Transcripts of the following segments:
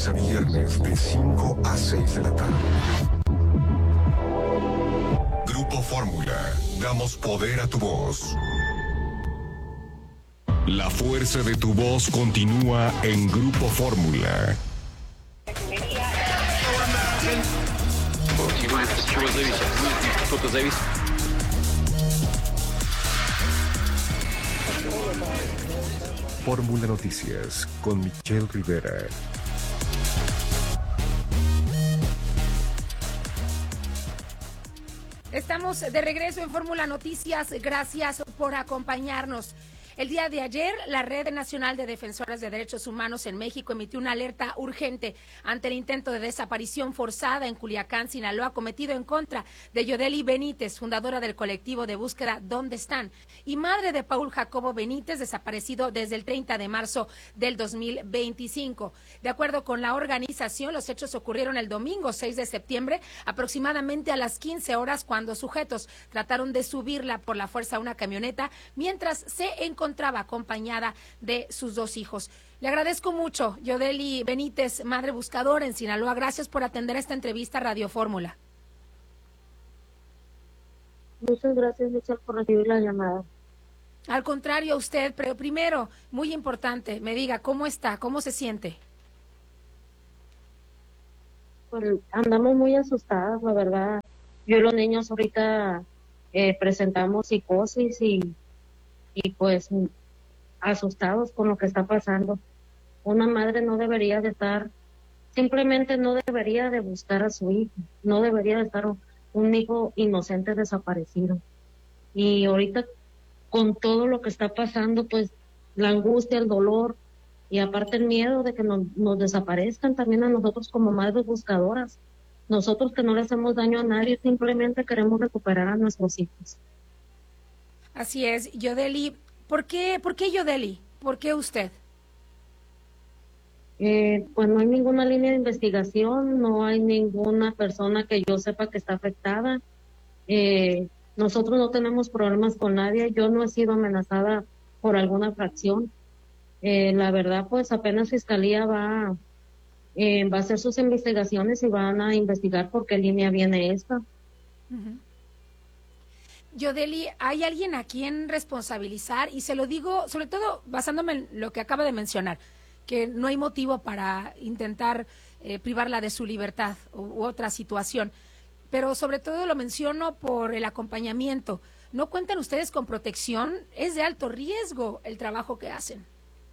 lunes a viernes de 5 a 6 de la tarde. Grupo Fórmula, damos poder a tu voz. La fuerza de tu voz continúa en Grupo Fórmula. Fórmula Noticias con Michelle Rivera. Estamos de regreso en Fórmula Noticias. Gracias por acompañarnos. El día de ayer, la Red Nacional de Defensoras de Derechos Humanos en México emitió una alerta urgente ante el intento de desaparición forzada en Culiacán, Sinaloa, cometido en contra de Yodeli Benítez, fundadora del colectivo de búsqueda ¿Dónde están?, y madre de Paul Jacobo Benítez, desaparecido desde el 30 de marzo del 2025. De acuerdo con la organización, los hechos ocurrieron el domingo 6 de septiembre, aproximadamente a las 15 horas, cuando sujetos trataron de subirla por la fuerza a una camioneta, mientras se encontraba acompañada de sus dos hijos. Le agradezco mucho, Yodeli Benítez, madre buscadora en Sinaloa. Gracias por atender esta entrevista a Radio Fórmula. Muchas gracias, Michelle, por recibir la llamada. Al contrario, a usted, pero primero, muy importante, me diga, ¿cómo está? ¿Cómo se siente? Pues andamos muy asustadas, la verdad. Yo y los niños ahorita presentamos psicosis y pues asustados con lo que está pasando. Una madre no debería de estar, simplemente no debería de buscar a su hijo, no debería de estar un hijo inocente desaparecido. Y ahorita con todo lo que está pasando, pues la angustia, el dolor y aparte el miedo de que nos desaparezcan también a nosotros como madres buscadoras. Nosotros que no le hacemos daño a nadie, simplemente queremos recuperar a nuestros hijos. Así es, Yodeli. ¿Por qué Yodeli? ¿Por qué usted? Pues no hay ninguna línea de investigación, no hay ninguna persona que yo sepa que está afectada. Nosotros no tenemos problemas con nadie, yo no he sido amenazada por alguna fracción. La verdad, pues apenas Fiscalía va a hacer sus investigaciones y van a investigar por qué línea viene esta. Uh-huh. Yodeli, ¿hay alguien a quien responsabilizar? Y se lo digo, sobre todo basándome en lo que acaba de mencionar, que no hay motivo para intentar privarla de su libertad u otra situación. Pero sobre todo lo menciono por el acompañamiento. ¿No cuentan ustedes con protección? Es de alto riesgo el trabajo que hacen.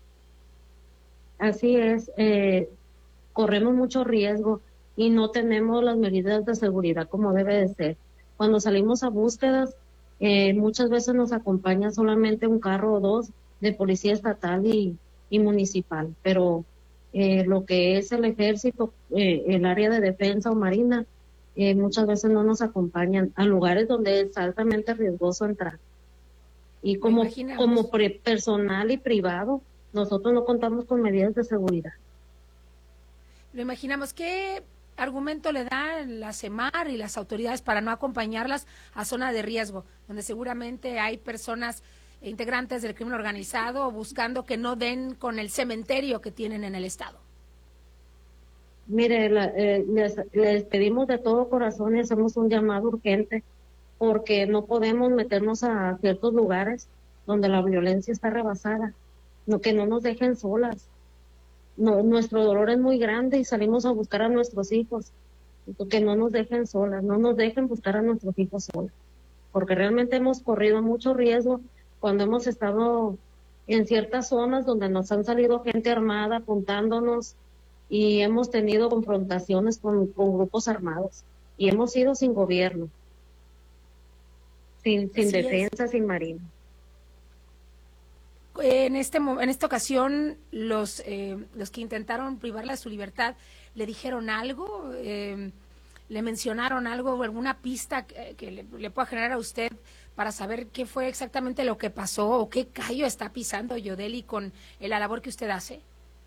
Así es, corremos mucho riesgo y no tenemos las medidas de seguridad como debe de ser. Cuando salimos a búsquedas, muchas veces nos acompaña solamente un carro o dos de policía estatal y municipal, pero lo que es el ejército, el área de defensa o marina, muchas veces no nos acompañan a lugares donde es altamente riesgoso entrar. Y como personal y privado, nosotros no contamos con medidas de seguridad. Lo imaginamos. ¿Qué argumento le dan la CEMAR y las autoridades para no acompañarlas a zona de riesgo, donde seguramente hay personas integrantes del crimen organizado buscando que no den con el cementerio que tienen en el estado? Mire, les pedimos de todo corazón y hacemos un llamado urgente porque no podemos meternos a ciertos lugares donde la violencia está rebasada, que no nos dejen solas. No, nuestro dolor es muy grande y salimos a buscar a nuestros hijos, que no nos dejen solas, no nos dejen buscar a nuestros hijos solas, porque realmente hemos corrido mucho riesgo cuando hemos estado en ciertas zonas donde nos han salido gente armada apuntándonos y hemos tenido confrontaciones con grupos armados y hemos ido sin gobierno, sin defensa, sin marina. En esta ocasión, los que intentaron privarla de su libertad, ¿le dijeron algo? ¿Le mencionaron algo, alguna pista que le pueda generar a usted para saber qué fue exactamente lo que pasó o qué callo está pisando Yodeli con la labor que usted hace?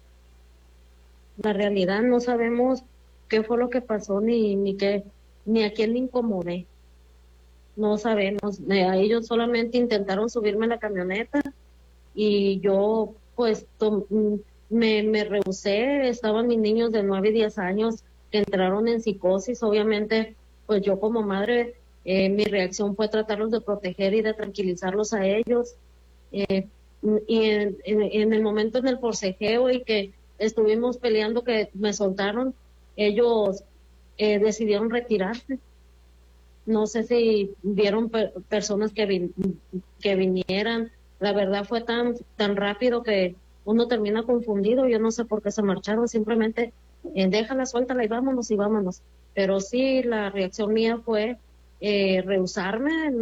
La realidad no sabemos qué fue lo que pasó ni a quién le incomodé. No sabemos. A ellos solamente intentaron subirme a la camioneta y yo pues me rehusé. Estaban mis niños de 9 y 10 años que entraron en psicosis. Obviamente, pues yo como madre, mi reacción fue tratarlos de proteger y de tranquilizarlos a ellos. Eh, y en el momento en el forcejeo y que estuvimos peleando, que me soltaron, ellos decidieron retirarse. No sé si vieron personas que vinieran. La verdad fue tan rápido que uno termina confundido. Yo no sé por qué se marcharon, simplemente déjala, suéltala y vámonos y vámonos. Pero sí, la reacción mía fue rehusarme,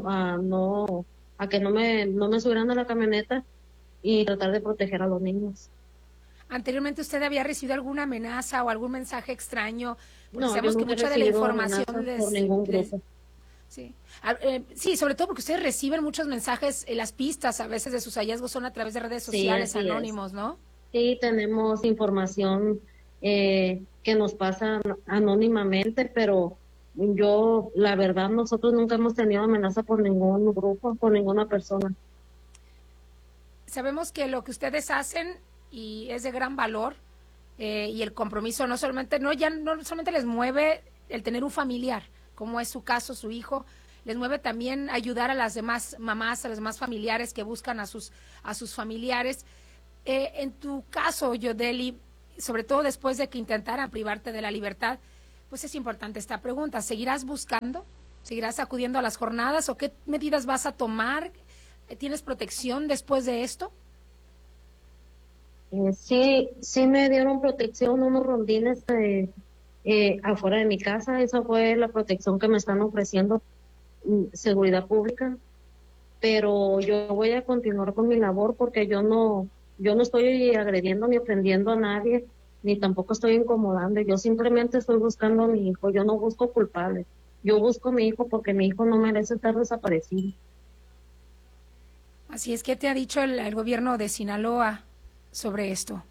a que no me subieran a la camioneta y tratar de proteger a los niños. ¿Anteriormente usted había recibido alguna amenaza o algún mensaje extraño? Porque No, yo sabemos que nunca he mucha de la recibido información amenazas por ningún grupo. sí. Sí, sobre todo porque ustedes reciben muchos mensajes, las pistas a veces de sus hallazgos son a través de redes sociales, Sí, anónimos, ¿no? sí, tenemos información que nos pasa anónimamente, pero la verdad, nosotros nunca hemos tenido amenaza por ningún grupo, por ninguna persona. Sabemos que lo que ustedes hacen y es de gran valor, y el compromiso no solamente les mueve el tener un familiar, como es su caso, su hijo, les mueve también ayudar a las demás mamás, a los demás familiares que buscan a sus familiares. En tu caso, Yodeli, sobre todo después de que intentaran privarte de la libertad, pues es importante esta pregunta: ¿seguirás buscando? ¿Seguirás acudiendo a las jornadas o qué medidas vas a tomar? ¿Tienes protección después de esto? Sí me dieron protección, unos rondines afuera de mi casa. Esa fue la protección que me están ofreciendo, seguridad pública. Pero yo voy a continuar con mi labor porque yo no estoy agrediendo ni ofendiendo a nadie, ni tampoco estoy incomodando. Yo simplemente estoy buscando a mi hijo. Yo no busco culpables. Yo busco a mi hijo porque mi hijo no merece estar desaparecido. Así es. ¿Qué te ha dicho el gobierno de Sinaloa sobre esto?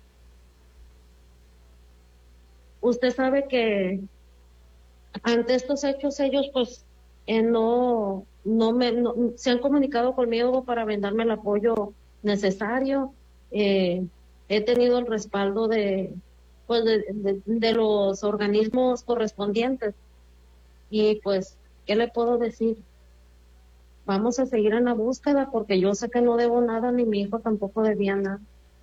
Usted sabe que ante estos hechos ellos pues se han comunicado conmigo para brindarme el apoyo necesario. He tenido el respaldo de los organismos correspondientes y pues, ¿qué le puedo decir? Vamos a seguir en la búsqueda porque yo sé que no debo nada, ni mi hijo tampoco debía nada.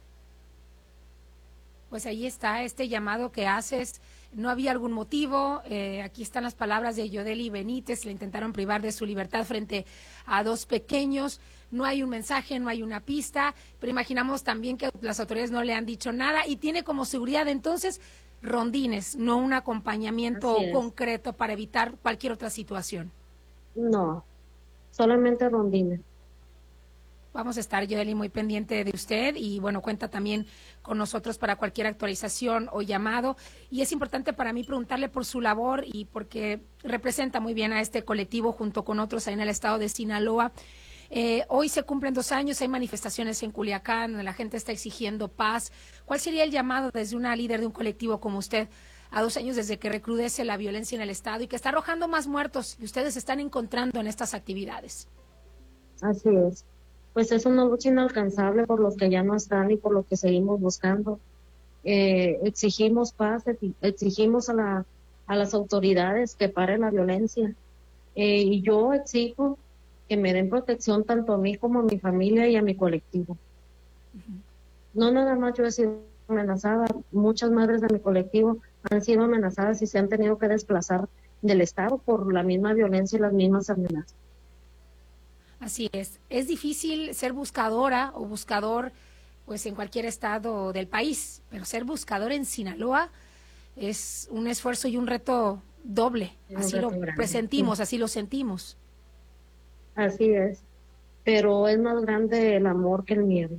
Pues ahí está este llamado que haces. No había algún motivo. Aquí están las palabras de Yodeli Benítez. Le intentaron privar de su libertad frente a dos pequeños. No hay un mensaje, no hay una pista, pero imaginamos también que las autoridades no le han dicho nada y tiene como seguridad entonces rondines, no un acompañamiento concreto para evitar cualquier otra situación. No, solamente rondines. Vamos a estar, Yodeli, muy pendiente de usted y, bueno, cuenta también con nosotros para cualquier actualización o llamado. Y es importante para mí preguntarle por su labor y porque representa muy bien a este colectivo junto con otros ahí en el estado de Sinaloa. Hoy se cumplen 2 años, hay manifestaciones en Culiacán donde la gente está exigiendo paz. ¿Cuál sería el llamado desde una líder de un colectivo como usted a 2 años desde que recrudece la violencia en el estado y que está arrojando más muertos y ustedes se están encontrando en estas actividades? Así es. Pues es una lucha inalcanzable por los que ya no están y por los que seguimos buscando. Exigimos paz, exigimos a las autoridades que paren la violencia. Y yo exijo que me den protección tanto a mí como a mi familia y a mi colectivo. No nada más yo he sido amenazada, muchas madres de mi colectivo han sido amenazadas y se han tenido que desplazar del estado por la misma violencia y las mismas amenazas. Así es difícil ser buscadora o buscador pues en cualquier estado del país, pero ser buscador en Sinaloa es un esfuerzo y un reto doble, así lo presentimos, así lo sentimos. Así es, pero es más grande el amor que el miedo.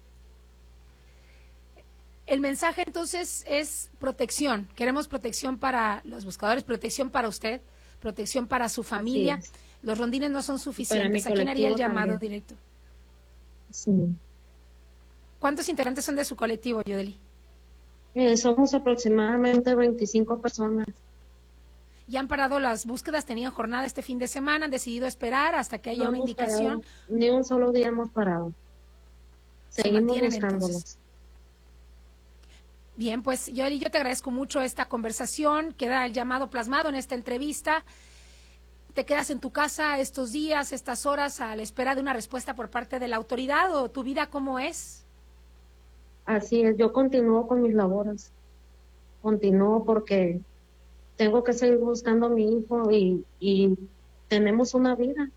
El mensaje entonces es protección, queremos protección para los buscadores, protección para usted, protección para su familia. Los rondines no son suficientes. ¿A quién haría el llamado también directo? Sí. ¿Cuántos integrantes son de su colectivo, Yodeli? Somos aproximadamente 25 personas. ¿Ya han parado las búsquedas? ¿Tenían jornada este fin de semana? ¿Han decidido esperar hasta que haya una indicación? Ni un solo día hemos parado. Seguimos buscándolos. Bien, pues yo te agradezco mucho esta conversación, queda el llamado plasmado en esta entrevista. ¿Te quedas en tu casa estos días, estas horas, a la espera de una respuesta por parte de la autoridad o tu vida cómo es? Así es, yo continúo con mis labores, continúo porque tengo que seguir buscando a mi hijo y tenemos una vida,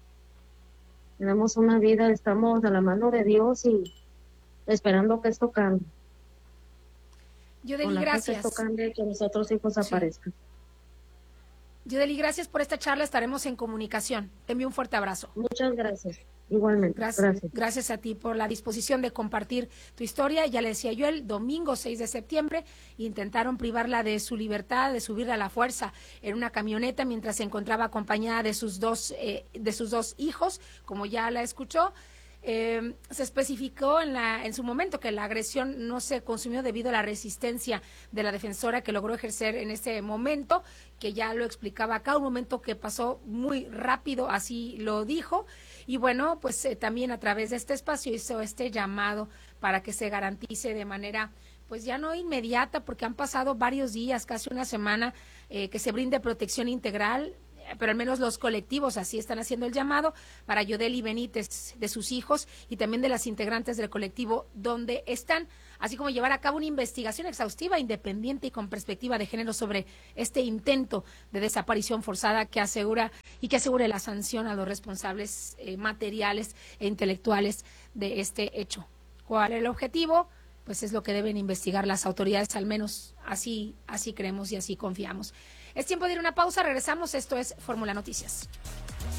estamos de la mano de Dios y esperando que esto cambie. Yodeli, gracias. Que esto cambie y que los otros hijos aparezcan. Yodeli, gracias por esta charla, estaremos en comunicación. Te envío un fuerte abrazo. Muchas gracias. Igualmente. Gracias a ti por la disposición de compartir tu historia. Ya le decía yo, el domingo 6 de septiembre intentaron privarla de su libertad, de subirla a la fuerza en una camioneta mientras se encontraba acompañada de sus dos hijos, como ya la escuchó. Se especificó en su momento que la agresión no se consumió debido a la resistencia de la defensora que logró ejercer en ese momento, que ya lo explicaba acá, un momento que pasó muy rápido, así lo dijo. Y bueno, pues también a través de este espacio hizo este llamado para que se garantice de manera pues ya no inmediata, porque han pasado varios días, casi una semana, que se brinde protección integral, pero al menos los colectivos así están haciendo el llamado para Yodeli Benítez, de sus hijos y también de las integrantes del colectivo donde están, así como llevar a cabo una investigación exhaustiva, independiente y con perspectiva de género sobre este intento de desaparición forzada que asegure la sanción a los responsables materiales e intelectuales de este hecho. ¿Cuál es el objetivo? Pues es lo que deben investigar las autoridades, al menos así creemos y así confiamos. Es tiempo de ir a una pausa, regresamos, esto es Fórmula Noticias.